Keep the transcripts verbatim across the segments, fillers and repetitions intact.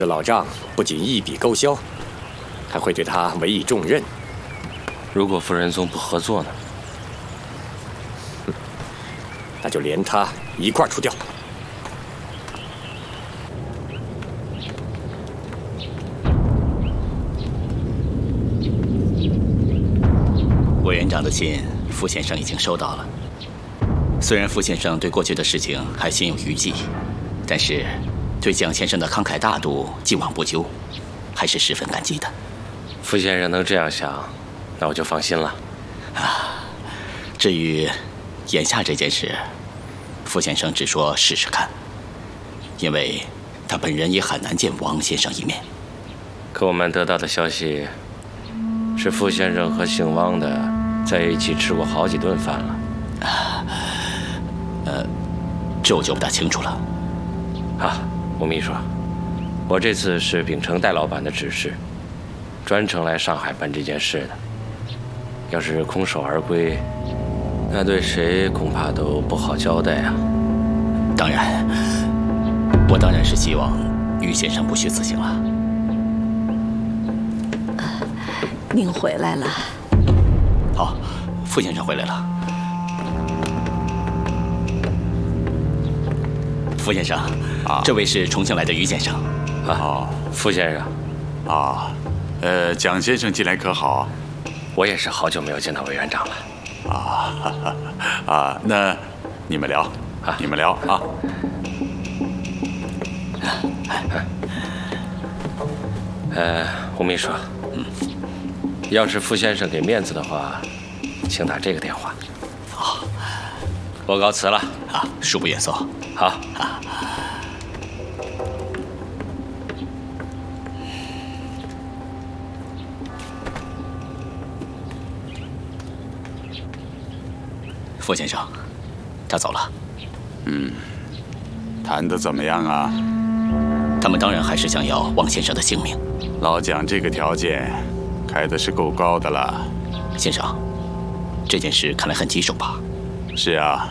这老丈不仅一笔勾销，还会对他委以重任。 如果傅仁宗不合作呢？ 那就连他一块儿除掉。 委员长的信，傅先生已经收到了。虽然傅先生对过去的事情还心有余悸，但是对蒋先生的慷慨大度、既往不咎，还是十分感激的。 傅先生能这样想，那我就放心了。 啊，至于眼下这件事，傅先生只说试试看，因为他本人也很难见王先生一面。 可我们得到的消息是，傅先生和姓汪的在一起吃过好几顿饭了。 啊，呃，这我就不大清楚了。 啊，吴秘书，我这次是秉承戴老板的指示，专程来上海办这件事的。要是空手而归，那对谁恐怕都不好交代啊。 当然，我当然是希望于先生不虚此行了。 您回来了。 好，傅先生回来了。傅先生，啊，这位是重庆来的于先生。 啊，傅先生。 啊，呃，蒋先生近来可好？ 我也是好久没有见到委员长了。 啊，哈哈啊，那你们聊，啊，你们聊啊。 呃，吴秘书，嗯，要是傅先生给面子的话，请打这个电话。 好， 我告辞了。 啊，恕不远送。 好。 啊。傅先生，他走了。 嗯，谈得怎么样啊？ 他们当然还是想要王先生的性命。 老蒋这个条件开的是够高的了。 先生，这件事看来很棘手吧？ 是啊。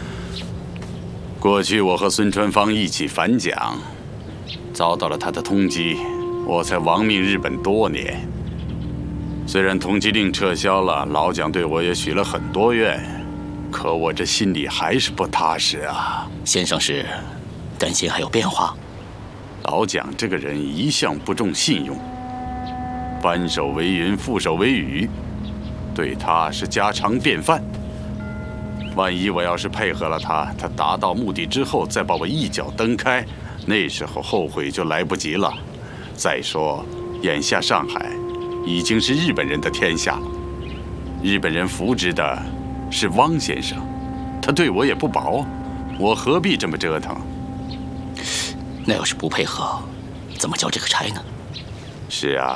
过去我和孙传芳一起反蒋，遭到了他的通缉，我才亡命日本多年。虽然通缉令撤销了，老蒋对我也许了很多愿。可我这心里还是不踏实啊！ 先生是担心还有变化？ 老蒋这个人一向不重信用，翻手为云，覆手为雨，对他是家常便饭。万一我要是配合了他，他达到目的之后再把我一脚蹬开，那时候后悔就来不及了。再说，眼下上海已经是日本人的天下了，日本人扶植的是汪先生，他对我也不薄，我何必这么折腾？ 那要是不配合，怎么交这个差呢？ 是啊，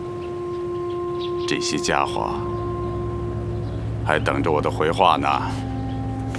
这些家伙还等着我的回话呢。